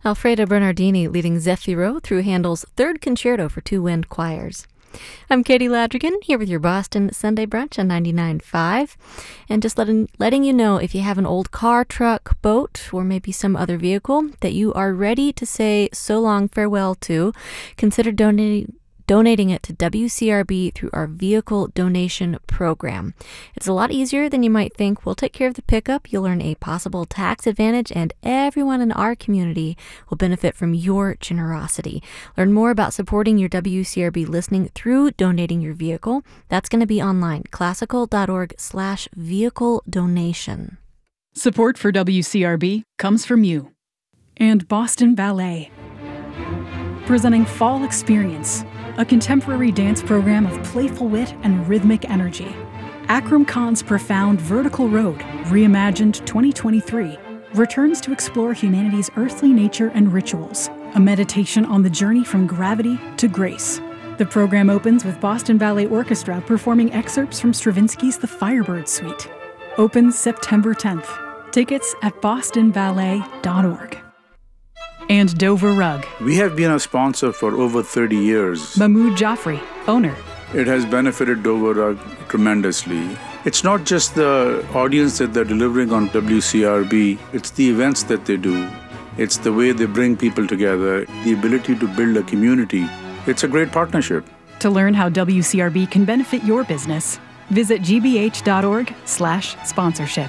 Alfredo Bernardini leading Zefiro through Handel's Third Concerto for Two Wind Choirs. I'm Katie Ladrigan, here with your Boston Sunday Brunch on 99.5. And just letting you know, if you have an old car, truck, boat, or maybe some other vehicle that you are ready to say so long farewell to, consider donating it to WCRB through our vehicle donation program. It's a lot easier than you might think. We'll take care of the pickup. You'll earn a possible tax advantage, and everyone in our community will benefit from your generosity. Learn more about supporting your WCRB listening through donating your vehicle. That's going to be online, classical.org/vehicle donation. Support for WCRB comes from you and Boston Ballet, presenting Fall Experience, a contemporary dance program of playful wit and rhythmic energy. Akram Khan's profound Vertical Road, reimagined 2023, returns to explore humanity's earthly nature and rituals, a meditation on the journey from gravity to grace. The program opens with Boston Ballet Orchestra performing excerpts from Stravinsky's The Firebird Suite. Opens September 10th. Tickets at bostonballet.org. And Dover Rug. We have been a sponsor for over 30 years. Mahmoud Jaffrey, owner. It has benefited Dover Rug tremendously. It's not just the audience that they're delivering on WCRB, it's the events that they do. It's the way they bring people together, the ability to build a community. It's a great partnership. To learn how WCRB can benefit your business, visit gbh.org/sponsorship.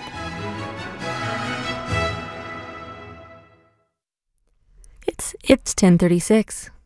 It's 10:36.